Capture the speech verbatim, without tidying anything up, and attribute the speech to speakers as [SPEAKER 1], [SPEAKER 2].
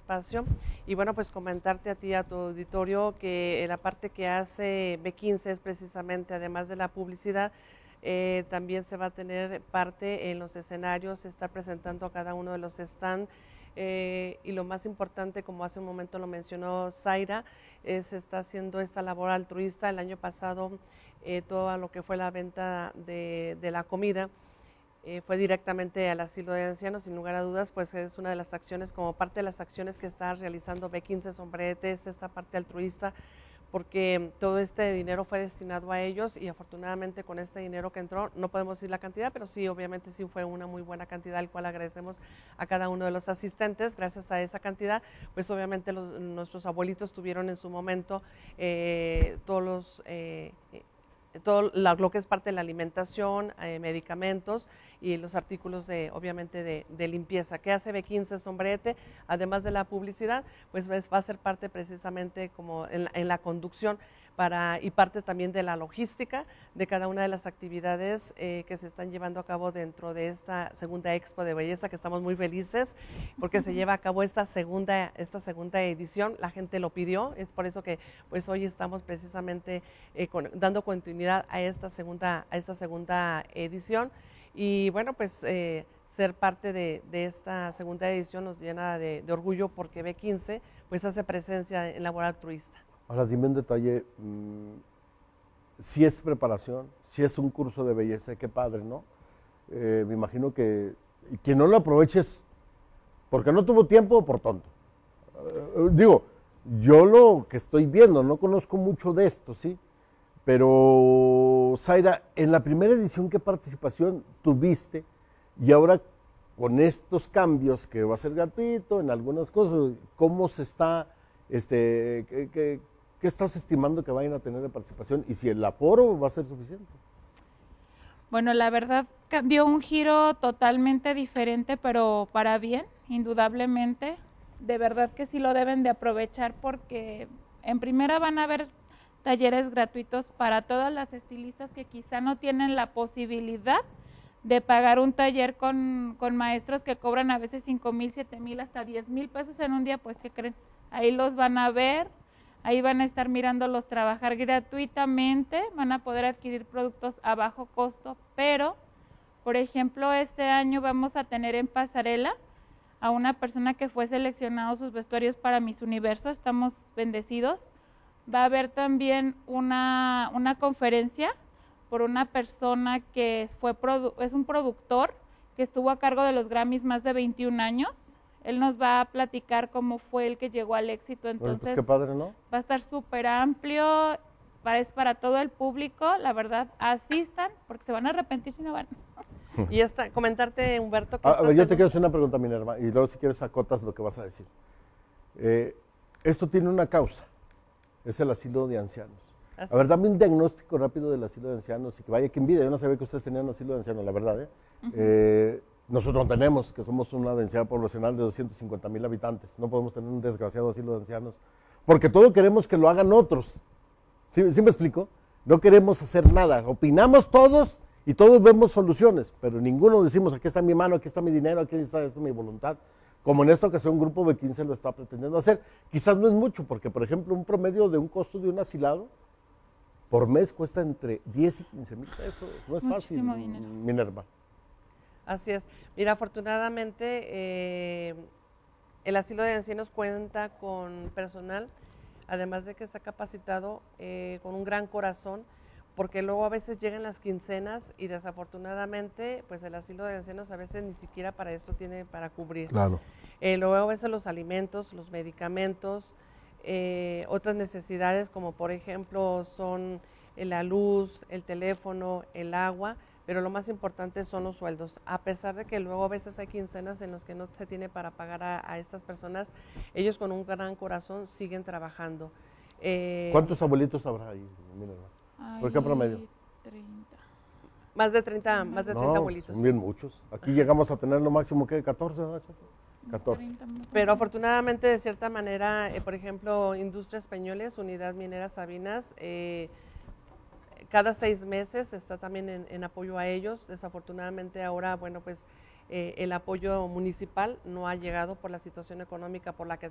[SPEAKER 1] espacio. Y bueno, pues comentarte a ti, a tu auditorio, que la parte que hace B quince es precisamente, además de la publicidad, eh, también se va a tener parte en los escenarios, se está presentando a cada uno de los stands. Eh, y lo más importante, como hace un momento lo mencionó Zaira, eh, se está haciendo esta labor altruista. El año pasado, eh, todo lo que fue la venta de, de la comida, Eh, fue directamente al asilo de ancianos, sin lugar a dudas, pues es una de las acciones, como parte de las acciones que está realizando B quince Sombrerete, es esta parte altruista, porque todo este dinero fue destinado a ellos y afortunadamente con este dinero que entró, no podemos decir la cantidad, pero sí, obviamente sí fue una muy buena cantidad, al cual agradecemos a cada uno de los asistentes. Gracias a esa cantidad, pues obviamente los, nuestros abuelitos tuvieron en su momento eh, todos los... Eh, todo la, lo que es parte de la alimentación, eh, medicamentos y los artículos de, obviamente, de, de limpieza. ¿Qué hace B quince Sombrerete? Además de la publicidad, pues va a ser parte precisamente como en, en la conducción para, y parte también de la logística de cada una de las actividades eh, que se están llevando a cabo dentro de esta segunda Expo de Belleza, que estamos muy felices porque se lleva a cabo esta segunda, esta segunda edición. La gente lo pidió, es por eso que pues hoy estamos precisamente eh, con, dando continuidad a esta segunda, a esta segunda edición. Y bueno, pues eh, ser parte de, de esta segunda edición nos llena de, de orgullo, porque B quince pues hace presencia en labor altruista.
[SPEAKER 2] Ahora dime un detalle, mmm, si es preparación, si es un curso de belleza, qué padre, ¿no? Eh, me imagino que quien no lo aproveches porque no tuvo tiempo o por tonto. Uh, digo, yo lo que estoy viendo, no conozco mucho de esto, ¿sí? Pero, Zaira, en la primera edición, ¿qué participación tuviste? Y ahora, con estos cambios, que va a ser gratuito en algunas cosas, ¿cómo se está, este, qué, qué, qué estás estimando que vayan a tener de participación? Y si el aforo va a ser suficiente.
[SPEAKER 3] Bueno, la verdad dio un giro totalmente diferente, pero para bien, indudablemente. De verdad que sí lo deben de aprovechar, porque en primera van a haber talleres gratuitos para todas las estilistas que quizá no tienen la posibilidad de pagar un taller con, con maestros que cobran a veces cinco mil, siete mil, hasta diez mil pesos en un día. Pues, ¿qué creen? Ahí los van a ver, ahí van a estar mirándolos trabajar gratuitamente, van a poder adquirir productos a bajo costo. Pero, por ejemplo, este año vamos a tener en pasarela a una persona que fue seleccionado sus vestuarios para Miss Universo. Estamos bendecidos. Va a haber también una, una conferencia por una persona que fue produ es un productor que estuvo a cargo de los Grammys más de veintiún años. Él nos va a platicar cómo fue el que llegó al éxito. Entonces,
[SPEAKER 2] bueno, pues qué padre, ¿no?
[SPEAKER 3] Va a estar súper amplio, es para todo el público. La verdad, asistan, porque se van a arrepentir si no van.
[SPEAKER 1] Y esta, comentarte, Humberto, que
[SPEAKER 2] a, a ver, yo te
[SPEAKER 1] según...
[SPEAKER 2] quiero hacer una pregunta, Minerva, y luego si quieres acotas lo que vas a decir. Eh, esto tiene una causa, es el asilo de ancianos. Así. A ver, dame un diagnóstico rápido del asilo de ancianos y que vaya, que envidia. Yo no sabía que ustedes tenían un asilo de ancianos, la verdad. ¿eh? Uh-huh. eh, nosotros no tenemos, que somos una densidad poblacional de doscientos cincuenta mil habitantes. No podemos tener un desgraciado asilo de ancianos, porque todo queremos que lo hagan otros. ¿Sí, ¿sí me explico? No queremos hacer nada. Opinamos todos y todos vemos soluciones, pero ninguno decimos, aquí está mi mano, aquí está mi dinero, aquí está esto, mi voluntad. Como en esta ocasión, Grupo B quince lo está pretendiendo hacer. Quizás no es mucho, porque, por ejemplo, un promedio de un costo de un asilado por mes cuesta entre diez y quince mil pesos. No es
[SPEAKER 3] Muchísimo
[SPEAKER 2] fácil,
[SPEAKER 3] dinero.
[SPEAKER 2] Minerva.
[SPEAKER 1] Así es. Mira, afortunadamente, eh, el asilo de ancianos cuenta con personal, además de que está capacitado, eh, con un gran corazón, porque luego a veces llegan las quincenas y desafortunadamente, pues el asilo de ancianos a veces ni siquiera para eso tiene para cubrir.
[SPEAKER 2] Claro.
[SPEAKER 1] Eh, luego a veces los alimentos, los medicamentos, eh, otras necesidades como por ejemplo son la luz, el teléfono, el agua, pero lo más importante son los sueldos. A pesar de que luego a veces hay quincenas en los que no se tiene para pagar a, a estas personas, ellos con un gran corazón siguen trabajando.
[SPEAKER 2] Eh, ¿Cuántos abuelitos habrá ahí, Minerva? ¿Por qué promedio?
[SPEAKER 3] treinta.
[SPEAKER 1] Más de treinta, más de treinta
[SPEAKER 2] no,
[SPEAKER 1] abuelitos.
[SPEAKER 2] Son bien muchos. Aquí llegamos a tener lo máximo que catorce, ¿no? catorce.
[SPEAKER 1] Pero afortunadamente, de cierta manera, eh, por ejemplo, Industrias Peñoles, Unidad Minera Sabinas, eh, cada seis meses está también en, en apoyo a ellos. Desafortunadamente ahora, bueno, pues eh, el apoyo municipal no ha llegado por la situación económica por la que